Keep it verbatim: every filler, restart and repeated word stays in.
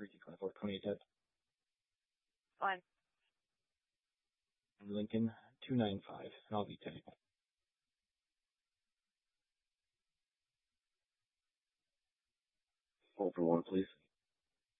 Cherokee twenty-four twenty dead. Fine. Lincoln two nine five, and I'll be ten. Hold for one, please.